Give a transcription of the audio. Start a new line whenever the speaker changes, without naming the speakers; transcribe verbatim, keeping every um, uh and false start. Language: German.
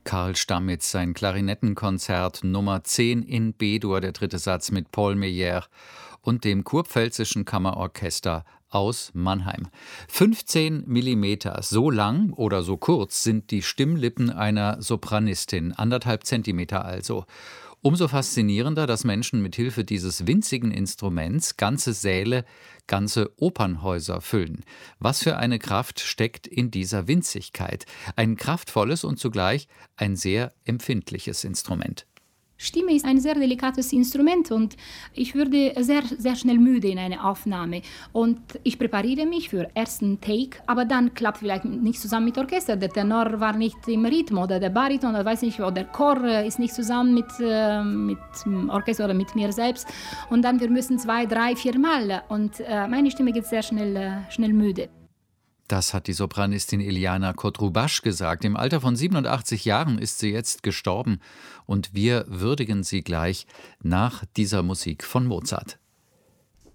Karl Stammitz, sein Klarinettenkonzert Nummer zehn in B-Dur, der dritte Satz mit Paul Meyer und dem Kurpfälzischen Kammerorchester aus Mannheim. fünfzehn Millimeter, so lang oder so kurz sind die Stimmlippen einer Sopranistin, anderthalb Zentimeter also. Umso faszinierender, dass Menschen mit Hilfe dieses winzigen Instruments ganze Säle, ganze Opernhäuser füllen. Was für eine Kraft steckt in dieser Winzigkeit? Ein kraftvolles und zugleich ein sehr empfindliches Instrument.
Stimme ist ein sehr delikates Instrument und ich würde sehr, sehr schnell müde in einer Aufnahme. Und ich präpariere mich für den ersten Take, aber dann klappt vielleicht nicht zusammen mit Orchester. Der Tenor war nicht im Rhythmus oder der Bariton oder weiß nicht, oder der Chor ist nicht zusammen mit, äh, mit dem Orchester oder mit mir selbst. Und dann wir müssen zwei, drei, vier Mal und äh, meine Stimme geht sehr schnell, äh, schnell müde.
Das hat die Sopranistin Iliana Kotrubasch gesagt. Im Alter von siebenundachtzig Jahren ist sie jetzt gestorben und wir würdigen sie gleich nach dieser Musik von Mozart.